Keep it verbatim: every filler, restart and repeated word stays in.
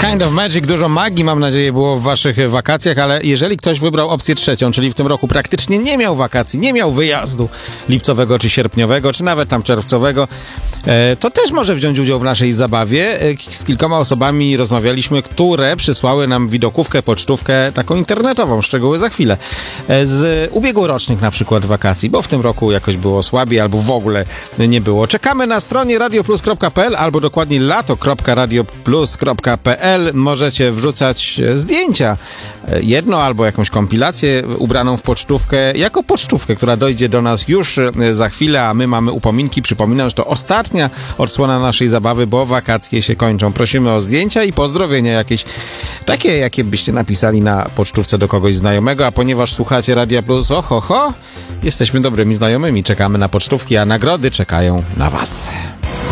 Kind of Magic, dużo magii, mam nadzieję, było w waszych wakacjach, ale jeżeli ktoś wybrał opcję trzecią, czyli w tym roku praktycznie nie miał wakacji, nie miał wyjazdu lipcowego czy sierpniowego, czy nawet tam czerwcowego, to też może wziąć udział w naszej zabawie. Z kilkoma osobami rozmawialiśmy, które przysłały nam widokówkę, pocztówkę taką internetową, szczegóły za chwilę, z ubiegłorocznych na przykład wakacji, bo w tym roku jakoś było słabiej albo w ogóle nie było. Czekamy na stronie radioplus kropka p l albo dokładnie lato kropka radioplus kropka p l. Możecie wrzucać zdjęcia, jedno albo jakąś kompilację ubraną w pocztówkę, jako pocztówkę, która dojdzie do nas już za chwilę, a my mamy upominki. Przypominam, że to ostatnia odsłona naszej zabawy, bo wakacje się kończą. Prosimy o zdjęcia i pozdrowienia jakieś, takie jakie byście napisali na pocztówce do kogoś znajomego, a ponieważ słuchacie Radia Plus, oho, ho, jesteśmy dobrymi znajomymi, czekamy na pocztówki, a nagrody czekają na was.